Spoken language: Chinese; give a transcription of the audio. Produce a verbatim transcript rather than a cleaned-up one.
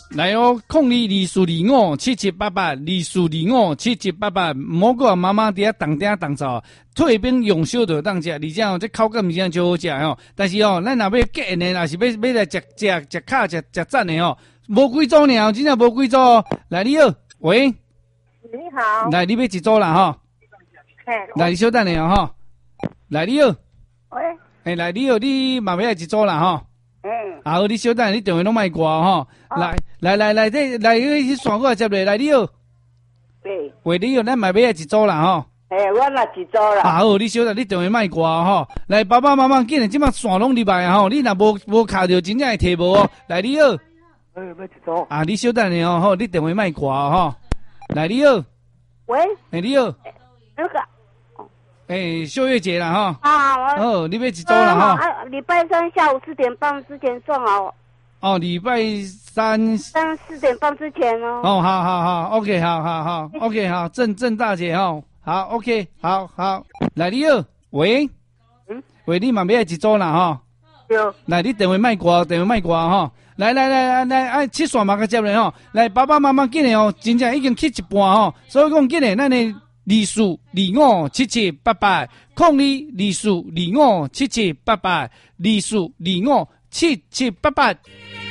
来哦，空二二四二五七七八八，二四二五七七八八，莫个妈妈伫遐当顶当走，退兵用烧就当食，而且哦，这口感毋是安就好食哦。但是哦，咱若要结缘的，若是要要来食食食卡食食赞的哦，无几组呢，真正无几组哦。来，你好，喂， 你好， 来，你要一组啦吼， 嘿， 来，你稍等下吼，来，你好， 喂， 诶，来，你好，你嘛要来一组啦吼。 嗯， 啊，好，你稍等，你电话拢卖挂吼。来来来来，这来去线过来接咧，来你好， 对， 喂你好，咱嘛要来一组啦吼。 诶，我若一组啦。 啊好，你稍等，你电话卖挂吼。来，爸爸妈妈，紧嘞，即马线拢入来吼，你若无无卡着，真正会摕无哦。来你好， 诶，要一组。 啊，你稍等下哦，吼，你电话卖挂吼。来你好， 喂， 诶你好， 那个， 诶秀月姐啦吼。 啊，我。 哦，你要一组啦吼。 啊，礼拜三下午四点半之前送好。 哦，礼拜三。 三四点半之前哦。 哦，好好好 ，OK， 好好好 ，OK， 好，郑郑大姐吼，好 ，OK， 好好，来你好，喂，嗯，喂，你嘛要来一组啦吼。 有。 来，你电话卖挂，电话卖挂吼。来来来来来，哎，七线嘛个接咧吼。来，爸爸妈妈紧嘞哦，真正已经去一半吼，所以讲紧嘞，咱诶二四二五七七八八，空二二四二五七七八八，二四二五七七八八。